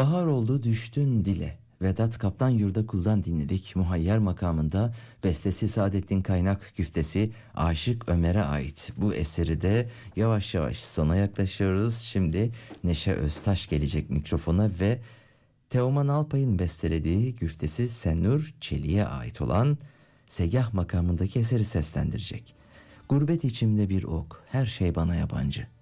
Bahar oldu düştün dile. Vedat Kaptan Yurdakul'dan dinledik. Muhayyer makamında bestesi Saadettin Kaynak güftesi Aşık Ömer'e ait. Bu eseri de yavaş yavaş sona yaklaşıyoruz. Şimdi Neşe Öztaş gelecek mikrofona ve Teoman Alpay'ın bestelediği güftesi Senur Çelik'e ait olan Segah makamındaki eseri seslendirecek. Gurbet içimde bir ok, her şey bana yabancı.